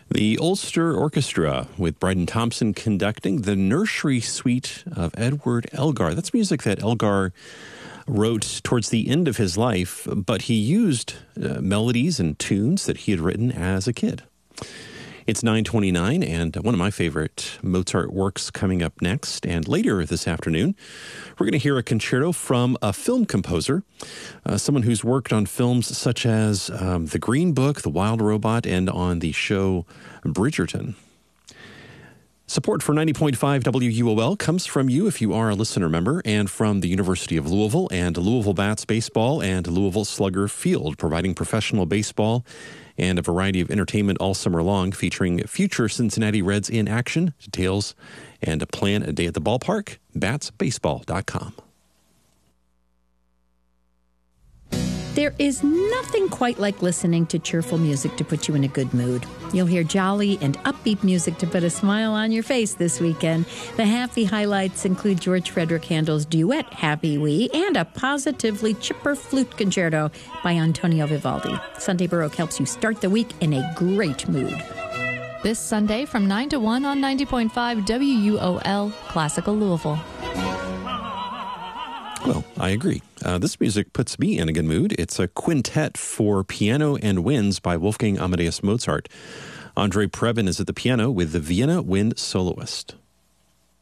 The Ulster Orchestra with Bryden Thompson conducting the Nursery Suite of Edward Elgar. That's music that Elgar wrote towards the end of his life, but he used melodies and tunes that he had written as a kid. It's 9:29, and one of my favorite Mozart works coming up next. And later this afternoon, we're going to hear a concerto from a film composer, someone who's worked on films such as The Green Book, The Wild Robot, and on the show Bridgerton. Support for 90.5 WUOL comes from you if you are a listener member, and from the University of Louisville and Louisville Bats Baseball and Louisville Slugger Field, providing professional baseball and a variety of entertainment all summer long, featuring future Cincinnati Reds in action. Details and plan a day at the ballpark, batsbaseball.com. There is nothing quite like listening to cheerful music to put you in a good mood. You'll hear jolly and upbeat music to put a smile on your face this weekend. The happy highlights include George Frederick Handel's duet, Happy Wee, and a positively chipper flute concerto by Antonio Vivaldi. Sunday Baroque helps you start the week in a great mood. This Sunday from 9 to 1 on 90.5 WUOL, Classical Louisville. Well, I agree. This music puts me in a good mood. It's a quintet for piano and winds by Wolfgang Amadeus Mozart. Andre Previn is at the piano with the Vienna Wind Soloist.